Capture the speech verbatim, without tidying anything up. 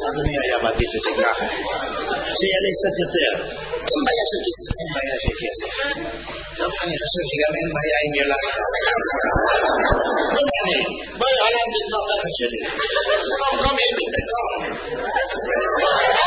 אדוני היה מעדיף את זה ככה, שיעלה קצת יותר. אין בעיה של כסף. אין בעיה של כסף. טוב, אני חושב שגם אין בעיה עם ילד. לא מעניין. בואי עלה נתנוחפת שלי. לא, קומי, לא.